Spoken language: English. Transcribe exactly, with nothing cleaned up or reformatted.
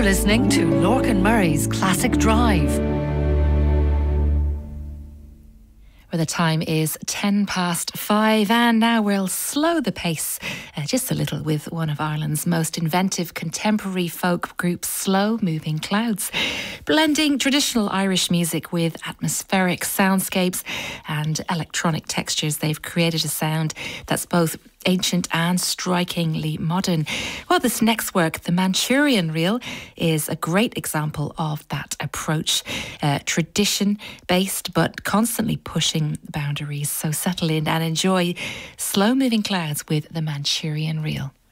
listening to Lorcan Murray's Classic Drive, where the time is ten past five, and now we'll slow the pace uh, just a little with one of Ireland's most inventive contemporary folk groups, Slow Moving Clouds, blending traditional Irish music with atmospheric soundscapes and electronic textures. They've created a sound that's both ancient and strikingly modern. Well, this next work, The Manchurian Reel, is a great example of that approach. Uh, tradition-based, but constantly pushing the boundaries. So settle in and enjoy Slow Moving Clouds with The Manchurian Reel.